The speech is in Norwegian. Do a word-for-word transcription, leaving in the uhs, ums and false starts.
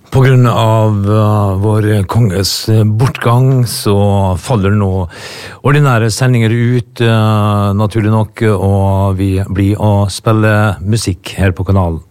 På grunn av uh, vår konges bortgang så faller nå ordinære sendinger ut, uh, naturlig nok, og vi blir å spille musikk her på kanalen.